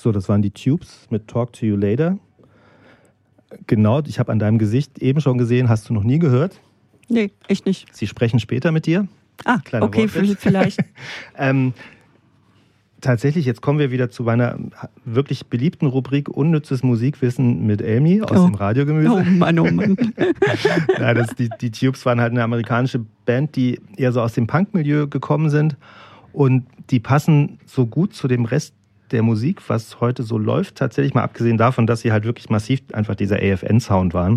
So, das waren die Tubes mit Talk to You Later. Genau, ich habe an deinem Gesicht eben schon gesehen, hast du noch nie gehört? Nee, ich nicht. Sie sprechen später mit dir. Ah, kleiner okay, Wortwitz. Vielleicht. Tatsächlich, jetzt kommen wir wieder zu meiner wirklich beliebten Rubrik Unnützes Musikwissen mit Elmi aus dem Radiogemüse. Oh Mann, oh Mann. Ja, die Tubes waren halt eine amerikanische Band, die eher so aus dem Punk-Milieu gekommen sind. Und die passen so gut zu dem Rest der Musik, was heute so läuft. Tatsächlich mal abgesehen davon, dass sie halt wirklich massiv einfach dieser AFN-Sound waren.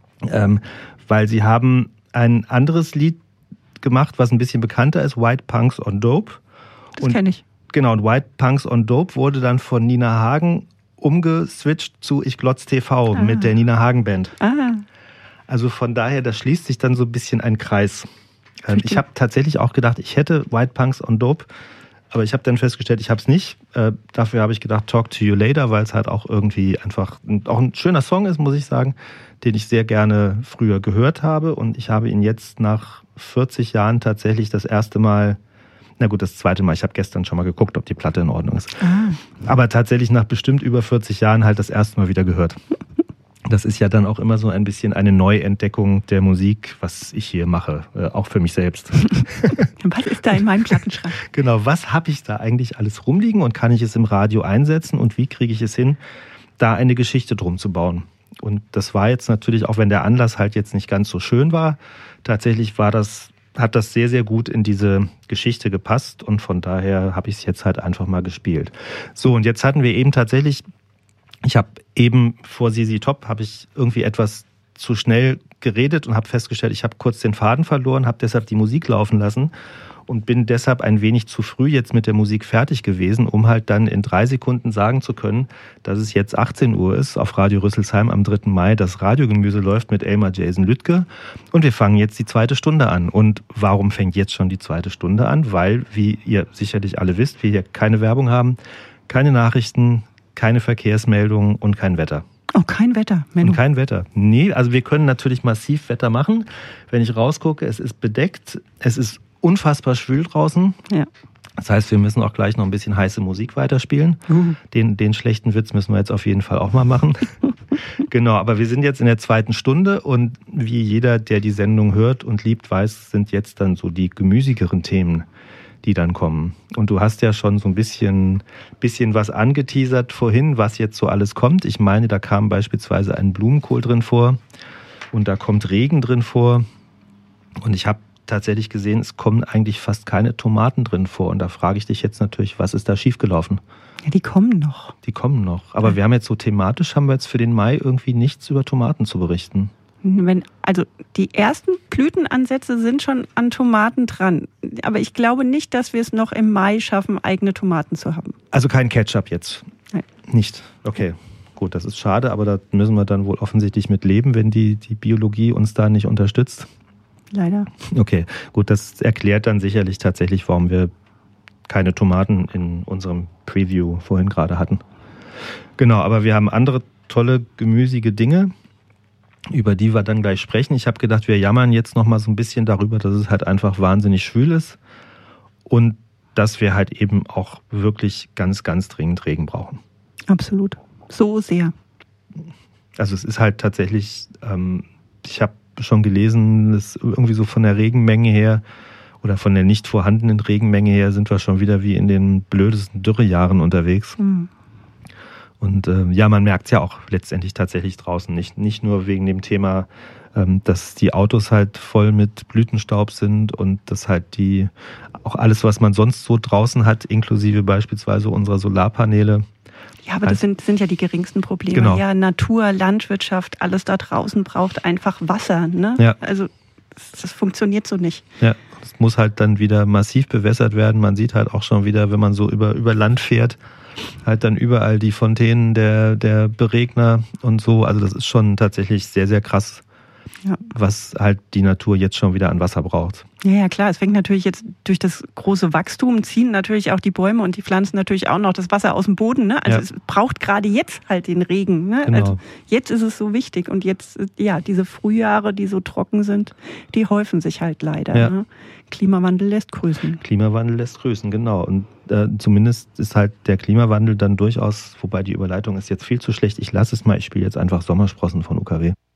Weil sie haben ein anderes Lied gemacht, was ein bisschen bekannter ist, White Punks on Dope. Das kenne ich. Genau, und White Punks on Dope wurde dann von Nina Hagen umgeswitcht zu Ich Glotz TV mit der Nina Hagen Band. Also von daher, da schließt sich dann so ein bisschen ein Kreis. Ich habe tatsächlich auch gedacht, ich hätte White Punks on Dope, aber ich habe dann festgestellt, ich habe es nicht. Dafür habe ich gedacht, Talk to You Later, weil es halt auch irgendwie einfach auch ein schöner Song ist, muss ich sagen, den ich sehr gerne früher gehört habe. Und ich habe ihn jetzt nach 40 Jahren tatsächlich das erste Mal, das zweite Mal, ich habe gestern schon mal geguckt, ob die Platte in Ordnung ist. Aber tatsächlich nach bestimmt über 40 Jahren halt das erste Mal wieder gehört. Das ist ja dann auch immer so ein bisschen eine Neuentdeckung der Musik, was ich hier mache, auch für mich selbst. Was ist da in meinem Plattenschrank? Genau, was habe ich da eigentlich alles rumliegen und kann ich es im Radio einsetzen und wie kriege ich es hin, da eine Geschichte drum zu bauen? Und das war jetzt natürlich, auch wenn der Anlass halt jetzt nicht ganz so schön war, tatsächlich hat das sehr, sehr gut in diese Geschichte gepasst und von daher habe ich es jetzt halt einfach mal gespielt. So, und jetzt hatten wir eben tatsächlich, ich habe eben vor ZZ Top, habe ich irgendwie etwas zu schnell geredet und habe festgestellt, ich habe kurz den Faden verloren, habe deshalb die Musik laufen lassen und bin deshalb ein wenig zu früh jetzt mit der Musik fertig gewesen, um halt dann in 3 Sekunden sagen zu können, dass es jetzt 18 Uhr ist, auf Radio Rüsselsheim am 3. Mai, das Radiogemüse läuft mit Elmar Jason Lüttke und wir fangen jetzt die 2. Stunde an. Und warum fängt jetzt schon die 2. Stunde an? Weil, wie ihr sicherlich alle wisst, wir hier keine Werbung haben, keine Nachrichten, keine Verkehrsmeldungen und kein Wetter. Oh, kein Wetter, Menno. Und kein Wetter. Nee, also wir können natürlich massiv Wetter machen. Wenn ich rausgucke, es ist bedeckt, es ist unfassbar schwül draußen. Ja. Das heißt, wir müssen auch gleich noch ein bisschen heiße Musik weiterspielen. Den schlechten Witz müssen wir jetzt auf jeden Fall auch mal machen. Genau, aber wir sind jetzt in der 2. Stunde und wie jeder, der die Sendung hört und liebt, weiß, sind jetzt dann so die gemüsigeren Themen, die dann kommen. Und du hast ja schon so ein bisschen was angeteasert vorhin, was jetzt so alles kommt. Ich meine, da kam beispielsweise ein Blumenkohl drin vor und da kommt Regen drin vor. Und ich habe tatsächlich gesehen, es kommen eigentlich fast keine Tomaten drin vor. Und da frage ich dich jetzt natürlich, was ist da schiefgelaufen? Ja, die kommen noch. Die kommen noch. Aber wir haben jetzt so thematisch, haben wir jetzt für den Mai irgendwie nichts über Tomaten zu berichten. Also die ersten Blütenansätze sind schon an Tomaten dran. Aber ich glaube nicht, dass wir es noch im Mai schaffen, eigene Tomaten zu haben. Also kein Ketchup jetzt? Nein. Nicht? Okay. Gut, das ist schade, aber da müssen wir dann wohl offensichtlich mit leben, wenn die Biologie uns da nicht unterstützt. Leider. Okay, gut, das erklärt dann sicherlich tatsächlich, warum wir keine Tomaten in unserem Preview vorhin gerade hatten. Genau, aber wir haben andere tolle, gemüsige Dinge, über die wir dann gleich sprechen. Ich habe gedacht, wir jammern jetzt nochmal so ein bisschen darüber, dass es halt einfach wahnsinnig schwül ist und dass wir halt eben auch wirklich ganz, ganz dringend Regen brauchen. Absolut. So sehr. Also es ist halt tatsächlich, ich habe schon gelesen, dass irgendwie so von der Regenmenge her oder von der nicht vorhandenen Regenmenge her sind wir schon wieder wie in den blödesten Dürrejahren unterwegs. Und man merkt es ja auch letztendlich tatsächlich draußen. Nicht nur wegen dem Thema, dass die Autos halt voll mit Blütenstaub sind und dass halt auch alles, was man sonst so draußen hat, inklusive beispielsweise unserer Solarpaneele. Ja, aber das sind ja die geringsten Probleme. Genau. Ja, Natur, Landwirtschaft, alles da draußen braucht einfach Wasser. Ne? Ja. Also das funktioniert so nicht. Ja, es muss halt dann wieder massiv bewässert werden. Man sieht halt auch schon wieder, wenn man so über Land fährt, halt dann überall die Fontänen der Beregner und so. Also das ist schon tatsächlich sehr, sehr krass, was halt die Natur jetzt schon wieder an Wasser braucht. Ja, klar. Es fängt natürlich jetzt durch das große Wachstum, ziehen natürlich auch die Bäume und die Pflanzen natürlich auch noch das Wasser aus dem Boden. Ne? Also es braucht gerade jetzt halt den Regen. Ne? Genau. Also jetzt ist es so wichtig. Und jetzt, diese Frühjahre, die so trocken sind, die häufen sich halt leider. Ja. Ne? Klimawandel lässt grüßen. Klimawandel lässt grüßen, genau. Und zumindest ist halt der Klimawandel dann durchaus, wobei die Überleitung ist jetzt viel zu schlecht. Ich lasse es mal, ich spiele jetzt einfach Sommersprossen von UKW.